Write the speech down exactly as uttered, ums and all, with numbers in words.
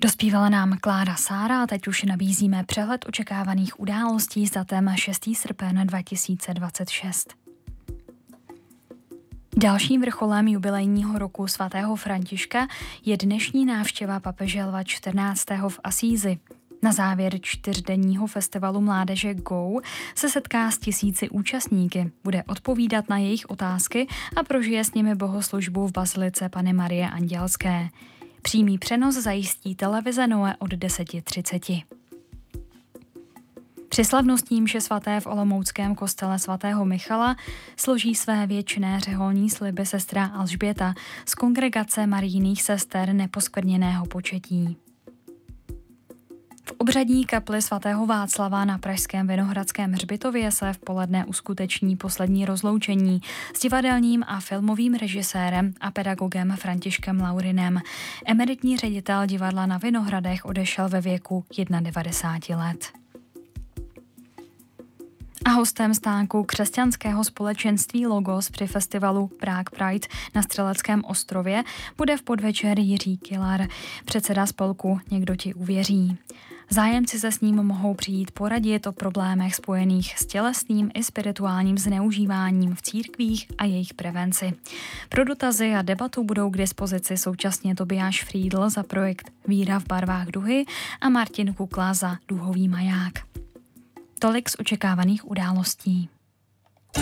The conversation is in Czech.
Dospívala nám Klára Sára a teď už nabízíme přehled očekávaných událostí s datem šestého srpna dva tisíce dvacet šest. Dalším vrcholem jubilejního roku svatého Františka je dnešní návštěva papeže Lva čtrnáctého v Asízi. Na závěr čtyřdenního festivalu mládeže Go se setká s tisíci účastníky, bude odpovídat na jejich otázky a prožije s nimi bohoslužbu v bazilice Panny Marie Andělské. Přímý přenos zajistí televize Noe od deset třicet. Při slavnostní mši svaté v olomouckém kostele svatého Michala složí své věčné řeholní sliby sestra Alžběta z kongregace Marijných sester neposkvrněného početí. V obřadní kapli svatého Václava na pražském Vinohradském hřbitově se v poledne uskuteční poslední rozloučení s divadelním a filmovým režisérem a pedagogem Františkem Laurinem. Emeritní ředitel divadla na Vinohradech odešel ve věku devadesát jedna let. A hostem stánku křesťanského společenství Logos při festivalu Prague Pride na Střeleckém ostrově bude v podvečer Jiří Kilar, předseda spolku Někdo ti uvěří. Zájemci se s ním mohou přijít poradit o problémech spojených s tělesným i spirituálním zneužíváním v církvích a jejich prevenci. Pro dotazy a debatu budou k dispozici současně Tobiáš Friedl za projekt Víra v barvách duhy a Martin Kukla za Duhový maják. Tolik z očekávaných událostí.